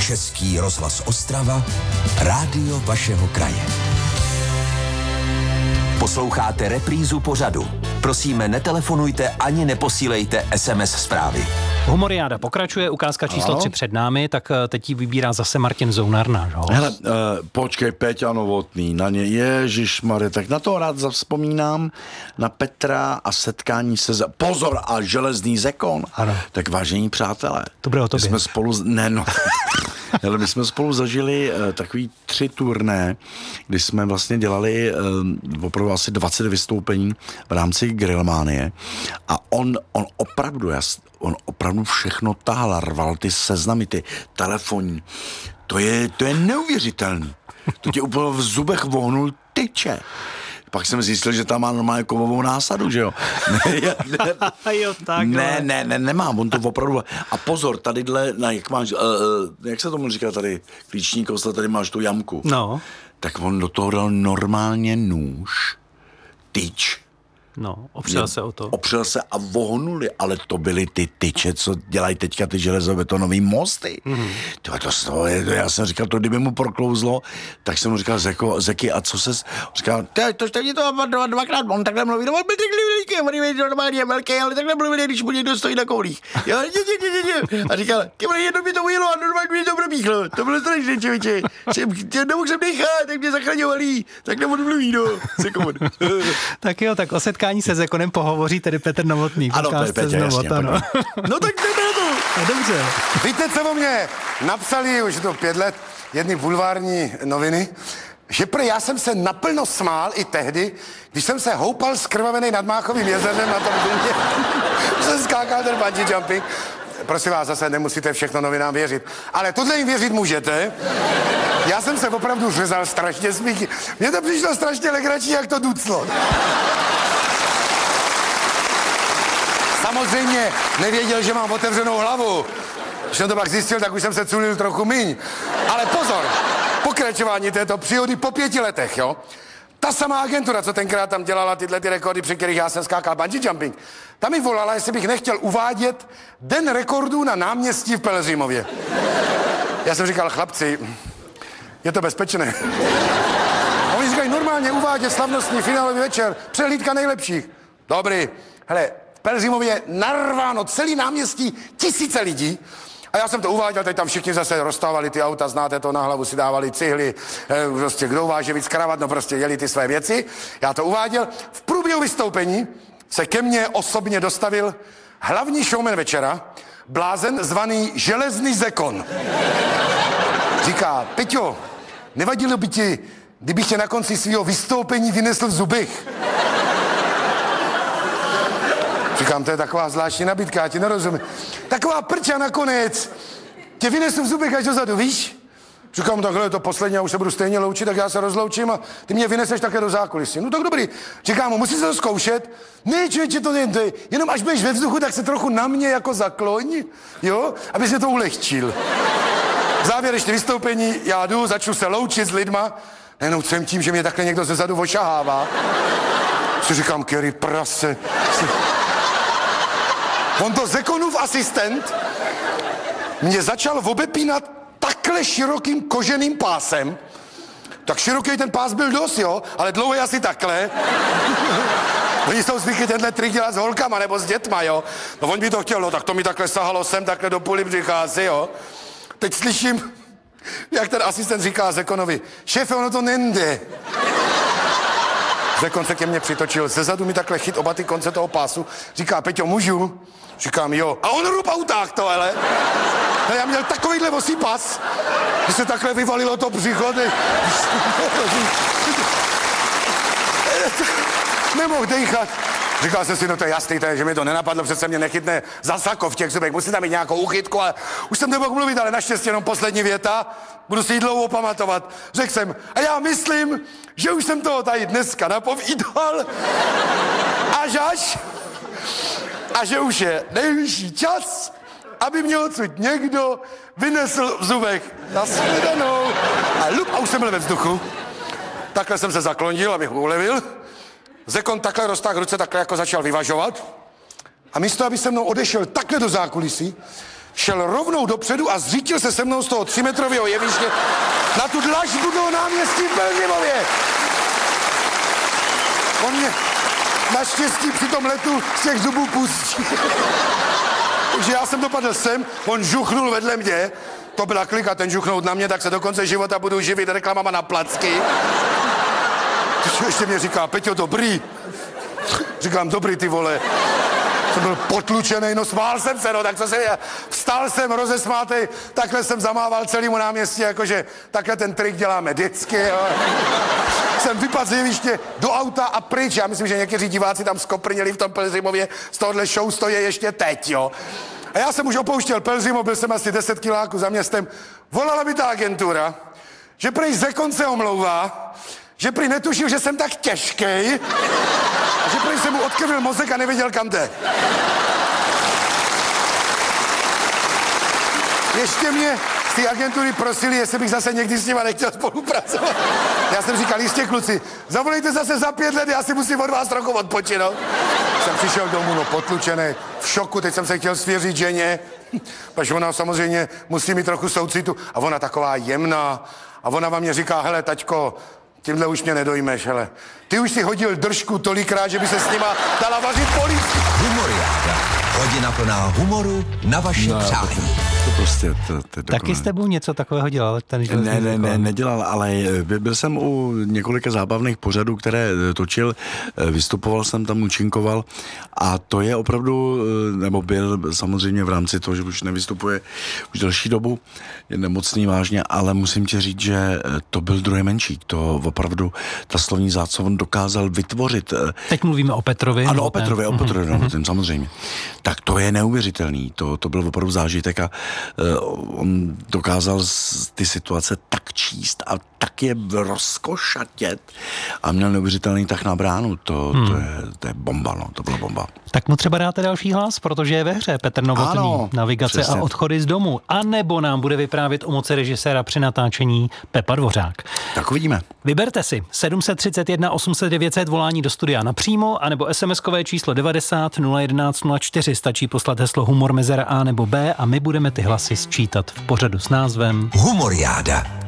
Český rozhlas Ostrava, rádio vašeho kraje. Posloucháte reprízu pořadu. Prosíme, netelefonujte ani neposílejte SMS zprávy. Humoriáda pokračuje, ukázka číslo 3 před námi, tak teď ji vybírá zase Martin Zounar, náš host. Hele, počkej, Péťa Novotný, na ně, ježišmarje, tak na to rád zavzpomínám, na Petra a setkání se, pozor, a železný zekon. Ano. Tak vážení přátelé. To bude o tobě. My jsme spolu, ale my jsme spolu zažili takový 3 turné, kdy jsme vlastně dělali opravdu asi 20 vystoupení v rámci Grillmanie a on opravdu všechno tahal, rval ty seznamy, ty telefonní. To je neuvěřitelný. To tě úplně v zubech vohnul tyče. Pak jsem zjistil, že tam má normálně kovovou násadu, že jo? Nemám, on to opravdu... A pozor, tadyhle, jak máš, jak se tomu říká tady, klíční kousle, tady máš tu jamku. No. Tak on do toho dal normálně nůž, tyč. No, opřel se o to. Opřel se a vohnuli, ale to byly ty tyče, co dělají teďka ty železobetonové mosty. Já jsem říkal, to kdyby mu proklouzlo, tak jsem mu říkal, Zeky, a co ses... Říkal, to mě to dvakrát, on takhle mluví, on byl takhle veliký, normálně velký, ale takhle mluví, když mu někdo stojí na koulích. A říkal, jedno mi to ujelo a normálně mi to probíchlo. To bylo strašné, čeviče. Nemohl jsem dechat, tak mě zachraňovali, tak nebudu mluvit, no. Tak jo, tak o setkání se Zekonem pohovoří tedy Petr Novotný. Ano, to je Petr, jasně. No tak to je to. No, dobře. Víte, co o mě napsali, už to 5 let, jedny bulvární noviny, že já jsem se naplno smál i tehdy, když jsem se houpal skrvavený nad Máchovým jezerem na tom důmě. Jsem skákal ten bungee jumping. Prosím vás, zase nemusíte všechno novinám věřit. Ale tohle jim věřit můžete. Já jsem se opravdu řezal strašně smíchy. Mně to přišlo strašně legrační, jak to duclo. Samozřejmě nevěděl, že mám otevřenou hlavu. Když jsem to pak zjistil, tak už jsem se culil trochu míň. Ale pozor, pokračování této příhody po 5 letech, jo? Ta samá agentura, co tenkrát tam dělala tyhle ty rekordy, při kterých já jsem skákal bungee jumping, ta mi volala, jestli bych nechtěl uvádět den rekordů na náměstí v Pelhřimově. Já jsem říkal, chlapci, je to bezpečné. A oni říkají, normálně uvádět slavnostní finálový večer, přehlídka nejlepších. Dobrý, hele, v Pelhřimově narváno celý náměstí, 1000 lidí. A já jsem to uváděl, teď tam všichni zase rozstávali ty auta, znáte to, na hlavu si dávali cihly, prostě kdo váže víc kravat, no prostě jeli ty své věci. Já to uváděl. V průběhu vystoupení se ke mně osobně dostavil hlavní showman večera, blázen zvaný Železný zekon. Říká, Peťo, nevadilo by ti, kdybych tě na konci svého vystoupení vynesl v zubech? Říkám, to je taková zvláštní nabídka, já ti nerozumím. Taková prča nakonec. Tě vynesu v zubech až dozadu, víš? Říkám, takhle je to poslední, já už se budu stejně loučit, tak já se rozloučím a ty mě vyneseš také do zákulisí. No tak dobrý. Říkám mu, musíš se to zkoušet. Ne, člověče, to nejde. Jenom až budeš ve vzduchu, tak se trochu na mě jako zakloň, jo? Aby se to ulehčil. Závěrečné vystoupení, já jdu, začnu se loučit s lidma. Nejenom jsem tím, že mě takhle někdo zezadu ošahává. Si říkám, který prase. On to Zekonův asistent mě začal obepínat takhle širokým koženým pásem. Tak široký ten pás byl dost, jo, ale dlouhý asi takhle. Oni jsou zvyklí tenhle trik dělat s holkama nebo s dětma, jo. No on by to chtěl, no tak to mi takhle sahalo sem, takhle do půly břicha asi, jo. Teď slyším, jak ten asistent říká Zekonovi, šéfe, ono to nende. Zekon se ke mně přitočil, zezadu mi takhle chyt oba ty konce toho pásu, říká, Peťo, můžu? Říkám, jo. A on ruba utáh to, hele. No, já měl takovýhle vosí pas, že se takhle vyvalilo to břicho. Nemohl dejchat. Říkal jsem si, no to je jasný, to je, že mi to nenapadlo, přece mě nechytne za sako v těch zubech, musím tam mít nějakou uchytku a už jsem nemohl mluvit, ale naštěstí jenom poslední věta, budu si ji dlouho pamatovat. Řekl jsem, a já myslím, že už jsem toho tady dneska napovídal, a že už je nejvyšší čas, aby mě odsud někdo vynesl v zubech. Nashledanou. A už jsem byl ve vzduchu. Takhle jsem se zaklonil, abych ulevil. Zekon takhle roztáhl ruce, takhle jako začal vyvažovat. A místo, aby se mnou odešel takhle do zákulisí, šel rovnou dopředu a zřítil se se mnou z toho 3metrového jeviště na tu dlažbu toho náměstí v Pelhřimově. On mě naštěstí při tom letu z těch zubů pustí. Takže já jsem dopadl sem, on žuchnul vedle mě, to byla klika, ten žuchnout na mě, tak se do konce života budu živit reklamama na placky. Ještě mě říká, Peťo, dobrý. Říkám, dobrý, ty vole. Jsem byl potlučený, no smál jsem se, no, tak co jsem, vstal jsem rozesmátej, takhle jsem zamával celému náměstí, jakože takhle ten trik děláme vždycky, jo. Jsem vypadl z jeviště do auta a pryč, já myslím, že někteří diváci tam skoprněli v tom Pelhřimově, z tohohle show stojí ještě teď, jo. A já jsem už opouštěl Pelhřimov, byl jsem asi 10 kiláků za městem, volala mi ta agentura, že prej Zekon se omlouvá, že prý netušil, že jsem tak těžkej, a že prý se mu odkrvil mozek a nevěděl, kam jde. Ještě mě z té agentury prosili, jestli bych zase někdy s nima nechtěl spolupracovat. Já jsem říkal, jistě kluci, zavolejte zase za 5 let, já si musím od vás trochu odpočinout. Jsem přišel domů, no potlučený, v šoku, teď jsem se chtěl svěřit ženě, protože ona samozřejmě musí mít trochu soucitu a ona taková jemná a ona vám mě říká, hele taťko, tímhle už mě nedojmeš, hele. Ty už si hodil držku tolikrát, že by se s nima dala vařit polívky. Humoriáda. Hodina plná humoru na vaše přání. To prostě, to Taky s tebou něco takového dělal? Ne, nedělal, ale byl jsem u několika zábavných pořadů, které točil, vystupoval jsem tam, účinkoval a to je opravdu, nebo byl samozřejmě v rámci toho, že už nevystupuje už delší dobu, je nemocný vážně, ale musím ti říct, že to byl druhý Menšík, to opravdu ta slovní zácova on dokázal vytvořit. Teď mluvíme o Petrovi. Ano, o Petrovi, no, ten samozřejmě. Tak to je neuvěřitelný, to byl opravdu zážitek a on dokázal ty situace tak číst a tak je rozkošatět a měl neuvěřitelný tah na bránu, to je bomba, no, to byla bomba. Tak mu třeba dáte další hlas, protože je ve hře Petr Novotný, ano, navigace přesně. A odchody z domu, a nebo nám bude vyprávět o moci režiséra při natáčení Pepa Dvořák. Tak uvidíme. Vyberte si 731 800 900 volání do studia napřímo, anebo SMS-kové číslo 90 011 04, stačí poslat heslo humor mezera A nebo B a my budeme ty hlasy sčítat v pořadu s názvem Humoriáda.